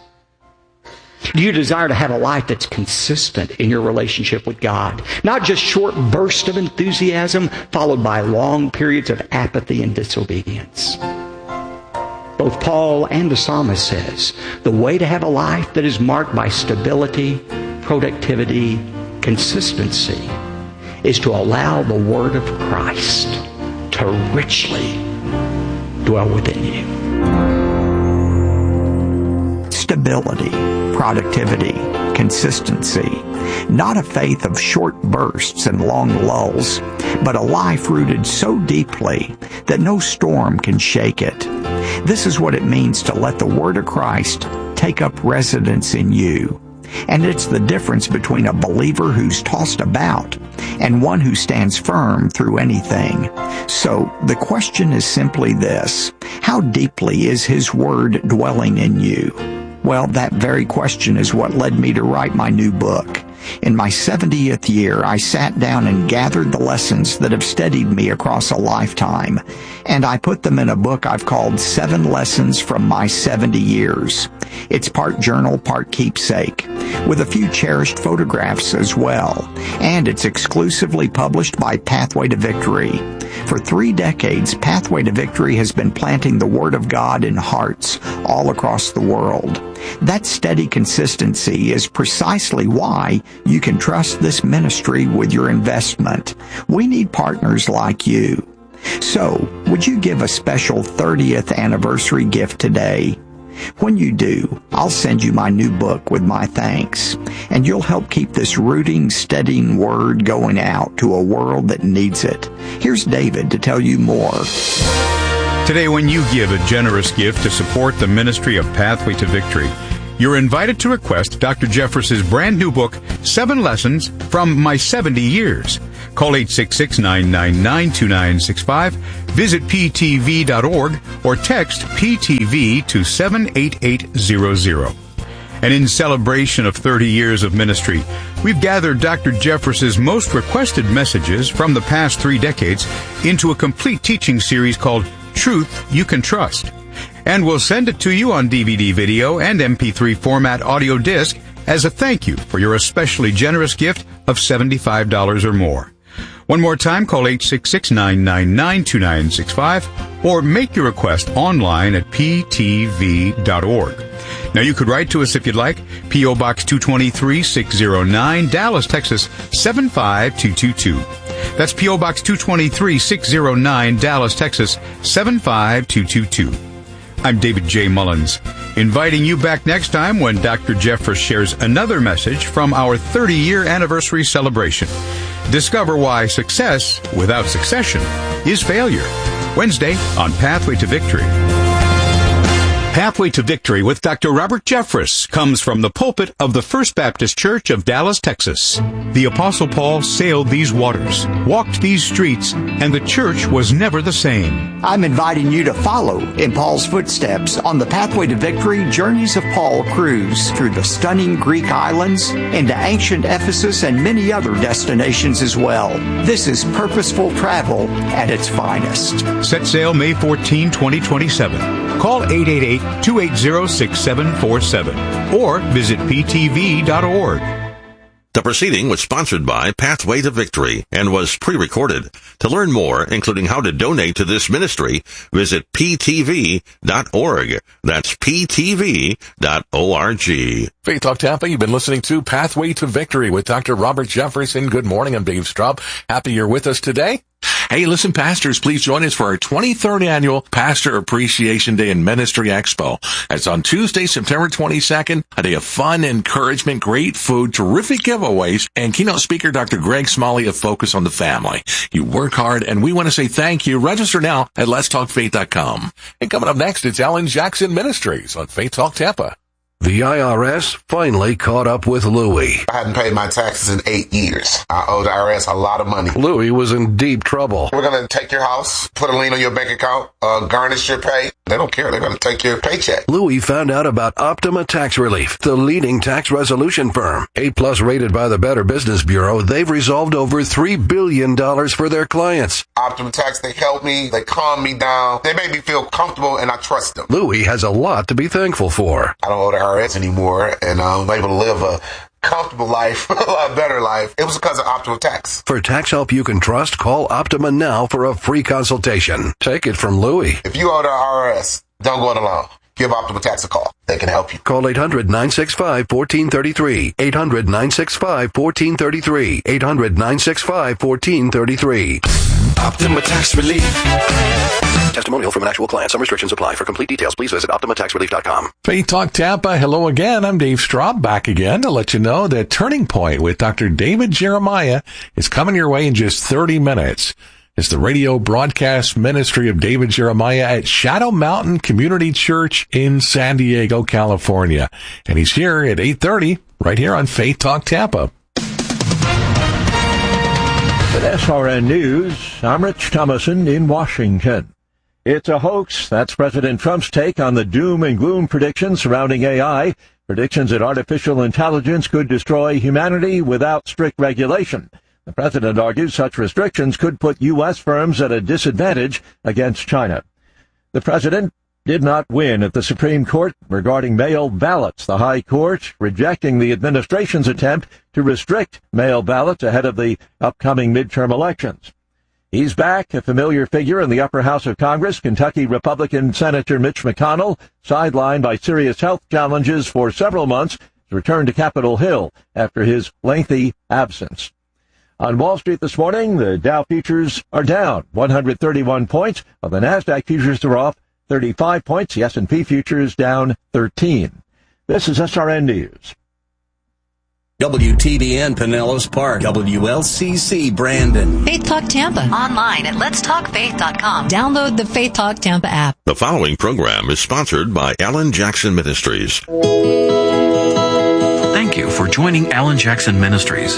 Do you desire to have a life that's consistent in your relationship with God? Not just short bursts of enthusiasm followed by long periods of apathy and disobedience. Both Paul and the psalmist says the way to have a life that is marked by stability, productivity, consistency is to allow the Word of Christ to richly dwell within you. Stability, productivity, consistency. Not a faith of short bursts and long lulls, but a life rooted so deeply that no storm can shake it. This is what it means to let the Word of Christ take up residence in you. And it's the difference between a believer who's tossed about and one who stands firm through anything. So the question is simply this: how deeply is His Word dwelling in you? Well, that very question is what led me to write my new book. In my seventieth year, I sat down and gathered the lessons that have steadied me across a lifetime, and I put them in a book I've called Seven Lessons from My seventy Years. It's part journal, part keepsake, with a few cherished photographs as well, and it's exclusively published by Pathway to Victory. For three decades, Pathway to Victory has been planting the Word of God in hearts all across the world. That steady consistency is precisely why you can trust this ministry with your investment. We need partners like you. So, would you give a special thirtieth anniversary gift today? When you do, I'll send you my new book with my thanks, and you'll help keep this rooting, steadying word going out to a world that needs it. Here's David to tell you more. Today, when you give a generous gift to support the ministry of Pathway to Victory, you're invited to request Doctor Jeffress's brand new book, Seven Lessons from My seventy Years. Call eight six six, nine nine nine, two nine six five, visit p t v dot org, or text P T V to seven eight eight zero zero. And in celebration of thirty years of ministry, we've gathered Doctor Jeffress's most requested messages from the past three decades into a complete teaching series called Truth You Can Trust. And we'll send it to you on D V D video and M P three format audio disc as a thank you for your especially generous gift of seventy-five dollars or more. One more time, call eight six six, nine nine nine, two nine six five or make your request online at p t v dot org. Now, you could write to us if you'd like. P O. Box two twenty-three, six oh nine, Dallas, Texas, seven five two two two. That's P O. Box two twenty-three, six oh nine, Dallas, Texas, seven five two two two. I'm David J. Mullins, inviting you back next time when Doctor Jeffress shares another message from our thirty-year anniversary celebration. Discover why success without succession is failure. Wednesday on Pathway to Victory. Pathway to Victory with Doctor Robert Jeffress comes from the pulpit of the First Baptist Church of Dallas, Texas. The Apostle Paul sailed these waters, walked these streets, and the church was never the same. I'm inviting you to follow in Paul's footsteps on the Pathway to Victory Journeys of Paul cruise through the stunning Greek islands, into ancient Ephesus, and many other destinations as well. This is purposeful travel at its finest. Set sail May fourteenth, twenty twenty-seven. Call eight eight eight, two eight zero, six seven four seven or visit p t v dot org. The proceeding was sponsored by Pathway to Victory and was pre-recorded. To learn more, including how to donate to this ministry, visit p t v dot org. That's p t v dot org. Faith Talk Tampa, you've been listening to Pathway to Victory with Doctor Robert Jeffress. Good morning, I'm Dave Straub. Happy you're with us today. Hey, listen, pastors, please join us for our twenty-third annual Pastor Appreciation Day and Ministry Expo. It's on Tuesday, September twenty-second, a day of fun, encouragement, great food, terrific giveaways, and keynote speaker Doctor Greg Smalley of Focus on the Family. You work hard, and we want to say thank you. Register now at lets talk faith dot com. And coming up next, it's Alan Jackson Ministries on Faith Talk Tampa. The I R S finally caught up with Louie. I hadn't paid my taxes in eight years. I owe the I R S a lot of money. Louie was in deep trouble. We're going to take your house, put a lien on your bank account, uh, garnish your pay. They don't care. They're going to take your paycheck. Louie found out about Optima Tax Relief, the leading tax resolution firm. A plus rated by the Better Business Bureau, they've resolved over three billion dollars for their clients. Optima Tax, they help me. They calm me down. They make me feel comfortable, and I trust them. Louie has a lot to be thankful for. I don't owe the I R S anymore, and I'm able to live a comfortable life, a lot better life. It was because of Optima Tax. For tax help you can trust, call Optima now for a free consultation. Take it from Louie. If you owe the I R S, don't go it alone. Give Optima Tax a call. They can help you. Call eight hundred, nine six five, one four three three. eight hundred, nine six five, one four three three. eight hundred, nine six five, one four three three. Optima Tax Relief. Testimonial from an actual client. Some restrictions apply. For complete details, please visit Optima Tax Relief dot com. Faith Talk Tampa. Hello again. I'm Dave Straub, back again to let you know that Turning Point with Doctor David Jeremiah is coming your way in just thirty minutes. It's the radio broadcast ministry of David Jeremiah at Shadow Mountain Community Church in San Diego, California. And he's here at eight thirty right here on Faith Talk Tampa. With S R N News, I'm Rich Thomason in Washington. It's a hoax. That's President Trump's take on the doom and gloom predictions surrounding A I. Predictions that artificial intelligence could destroy humanity without strict regulation. The president argues such restrictions could put U S firms at a disadvantage against China. The president did not win at the Supreme Court regarding mail ballots, the High Court rejecting the administration's attempt to restrict mail ballots ahead of the upcoming midterm elections. He's back, a familiar figure in the upper house of Congress, Kentucky Republican Senator Mitch McConnell, sidelined by serious health challenges for several months, to return to Capitol Hill after his lengthy absence. On Wall Street this morning, the Dow futures are down one hundred thirty-one points, while the NASDAQ futures are off thirty-five points. The S and P futures down thirteen. This is S R N News. W T B N Pinellas Park, W L C C Brandon. Faith Talk Tampa. Online at lets talk faith dot com. Download the Faith Talk Tampa app. The following program is sponsored by Alan Jackson Ministries. Thank you for joining Alan Jackson Ministries.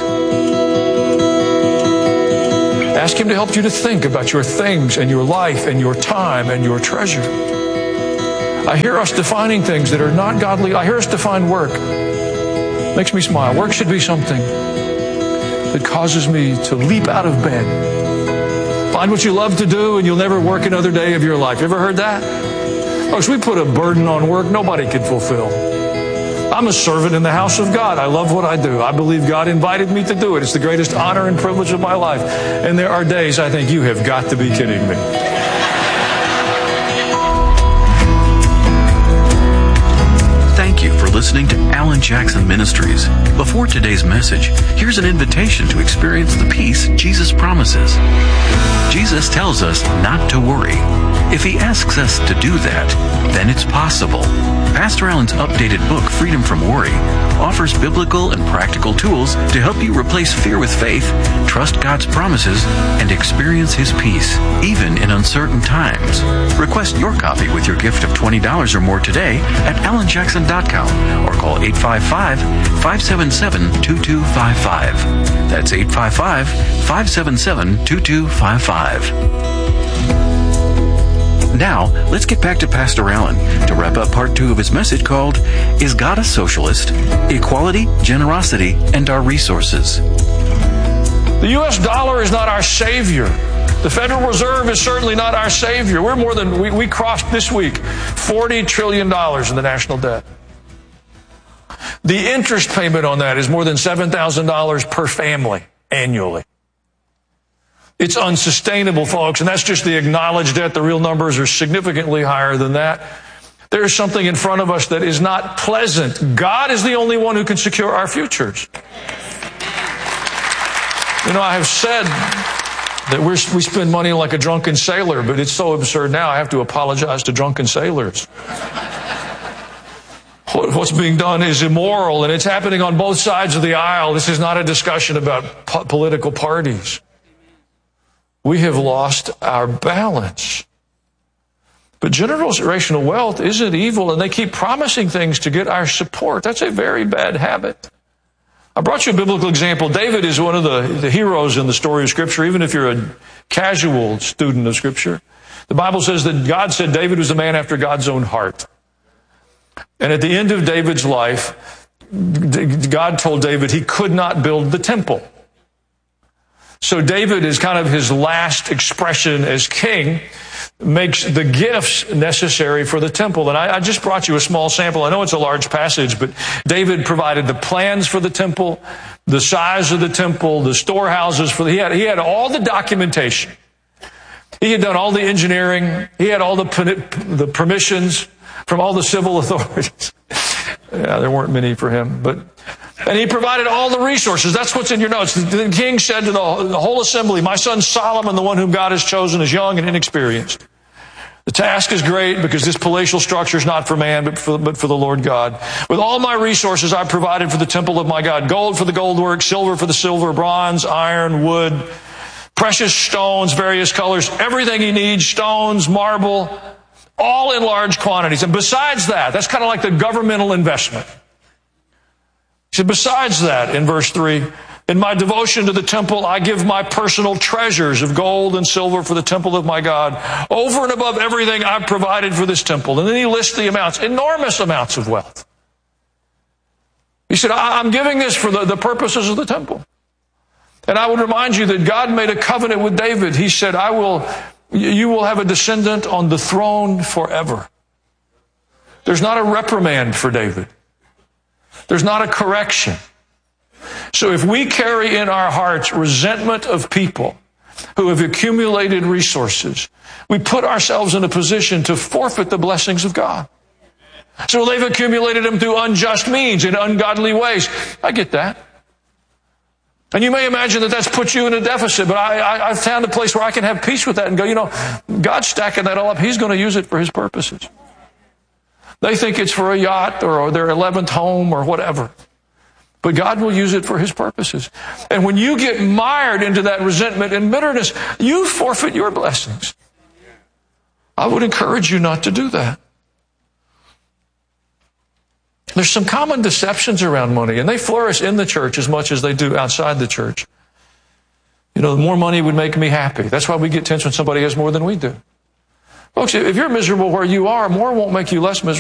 Ask him to help you to think about your things and your life and your time and your treasure. I hear us defining things that are not godly. I hear us define work. Makes me smile. Work should be something that causes me to leap out of bed. Find what you love to do and you'll never work another day of your life. You ever heard that? Folks, we put a burden on work nobody can fulfill. I'm a servant in the house of God. I love what I do. I believe God invited me to do it. It's the greatest honor and privilege of my life. And there are days I think you have got to be kidding me. Thank you for listening to Alan Jackson Ministries. Before today's message, here's an invitation to experience the peace Jesus promises. Jesus tells us not to worry. If he asks us to do that, then it's possible. Pastor Alan's updated book, Freedom from Worry, offers biblical and practical tools to help you replace fear with faith, trust God's promises, and experience his peace, even in uncertain times. Request your copy with your gift of twenty dollars or more today at alan jackson dot com or call eight five five, five seven seven, two two five five. That's eight five five, five seven seven, two two five five. Now, let's get back to Pastor Allen to wrap up part two of his message called, Is God a Socialist? Equality, Generosity, and Our Resources. The U S dollar is not our savior. The Federal Reserve is certainly not our savior. We're more than, we, we crossed this week forty trillion dollars in the national debt. The interest payment on that is more than seven thousand dollars per family annually. It's unsustainable, folks, and that's just the acknowledged debt. The real numbers are significantly higher than that. There's something in front of us that is not pleasant. God is the only one who can secure our futures. You know, I have said that we're, we spend money like a drunken sailor, but it's so absurd now I have to apologize to drunken sailors. What's being done is immoral, and it's happening on both sides of the aisle. This is not a discussion about po- political parties. We have lost our balance. But generational wealth isn't evil, and they keep promising things to get our support. That's a very bad habit. I brought you a biblical example. David is one of the, the heroes in the story of Scripture, even if you're a casual student of Scripture. The Bible says that God said David was a man after God's own heart. And at the end of David's life, God told David he could not build the temple. So David is kind of his last expression as king, makes the gifts necessary for the temple. And I, I just brought you a small sample. I know it's a large passage, but David provided the plans for the temple, the size of the temple, the storehouses for the, he had, he had all the documentation. He had done all the engineering. He had all the, the permissions from all the civil authorities. Yeah, there weren't many for him, but, and he provided all the resources. That's what's in your notes. The king said to the, the whole assembly, my son Solomon, the one whom God has chosen, is young and inexperienced. The task is great because this palatial structure is not for man, but for, but for the Lord God. With all my resources, I've provided for the temple of my God. Gold for the gold work, silver for the silver, bronze, iron, wood, precious stones, various colors, everything he needs, stones, marble, all in large quantities. And besides that, that's kind of like the governmental investment. He said, besides that, in verse three, in my devotion to the temple, I give my personal treasures of gold and silver for the temple of my God, over and above everything I've provided for this temple. And then he lists the amounts, enormous amounts of wealth. He said, I'm giving this for the, the purposes of the temple. And I would remind you that God made a covenant with David. He said, I will, you will have a descendant on the throne forever. There's not a reprimand for David. There's not a correction. So if we carry in our hearts resentment of people who have accumulated resources, we put ourselves in a position to forfeit the blessings of God. So they've accumulated them through unjust means, in ungodly ways. I get that. And you may imagine that that's put you in a deficit, but I, I, I've found a place where I can have peace with that and go, you know, God's stacking that all up. He's going to use it for His purposes. They think it's for a yacht or, or their eleventh home or whatever. But God will use it for His purposes. And when you get mired into that resentment and bitterness, you forfeit your blessings. I would encourage you not to do that. There's some common deceptions around money, and they flourish in the church as much as they do outside the church. You know, more money would make me happy. That's why we get tense when somebody has more than we do. Folks, if you're miserable where you are, more won't make you less miserable.